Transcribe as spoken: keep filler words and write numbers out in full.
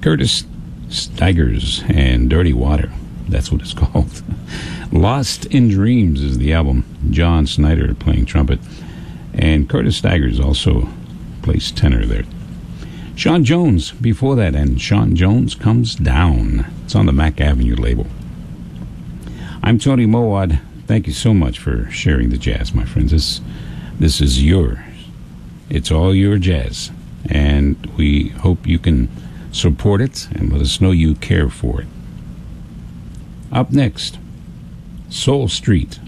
Curtis Stigers and Dirty Water. That's what it's called. Lost in Dreams is the album. John Snyder playing trumpet. And Curtis Stigers also plays tenor there. Sean Jones before that, and Sean Jones Comes Down. It's on the Mack Avenue label. I'm Tony Mowat. Thank you so much for sharing the jazz, my friends. This, this is yours. It's all your jazz. And we hope you can support it and let us know you care for it. Up next, Soul Street